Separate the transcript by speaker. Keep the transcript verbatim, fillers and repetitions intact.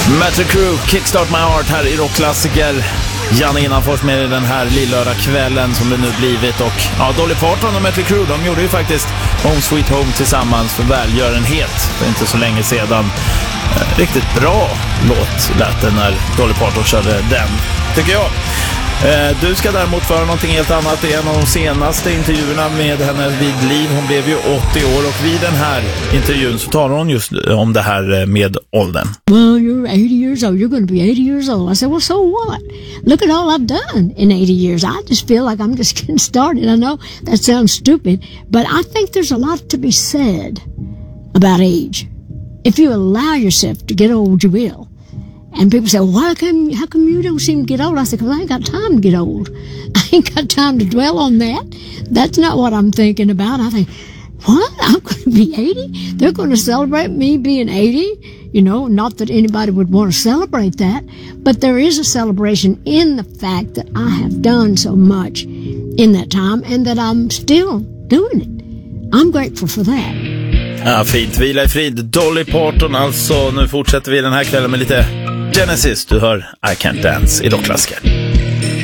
Speaker 1: Mötley Crüe, Kickstart My Heart här i rockklassiker. Janne Innanfors med den här lillörda kvällen som det nu blivit. Och ja, Dolly Parton och Mötley Crüe, de gjorde ju faktiskt Home Sweet Home tillsammans för välgörenhet för inte så länge sedan. eh, Riktigt bra låt lät det när Dolly Parton körde den, tycker jag. eh, Du ska däremot föra någonting helt annat. Det är en av de senaste intervjuerna med henne vid liv. Hon blev ju åttio år och vid den här intervjun så talar hon just om det här med åldern.
Speaker 2: Well, you're eighty years old. You're going to be eighty years old. I said, well, so what? Look at all I've done in eighty years. I just feel like I'm just getting started. I know that sounds stupid, but I think there's a lot to be said about age. If you allow yourself to get old, you will. And people say, well, why come, how come you don't seem to get old? I said, because I ain't got time to get old. I ain't got time to dwell on that. That's not what I'm thinking about. I think, what? I'm going to be eighty? They're going to celebrate me being eighty? You know, not that anybody would want to celebrate that, but there is a celebration in the fact that I have done so much in that time and that I'm still doing it. I'm grateful for that.
Speaker 1: Ja, fint. Vila i frid. Dolly Parton alltså. Nu fortsätter vi den här kvällen med lite Genesis. Du hör I Can't Dance i rockklassiker.